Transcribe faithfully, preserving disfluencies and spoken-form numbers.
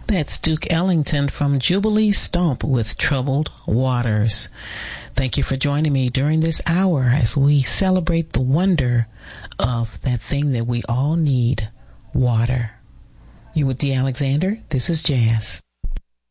That's Duke Ellington from Jubilee Stomp with Troubled Waters. Thank you for joining me during this hour as we celebrate the wonder of that thing that we all need, water. You with D. Alexander? This is Jazz.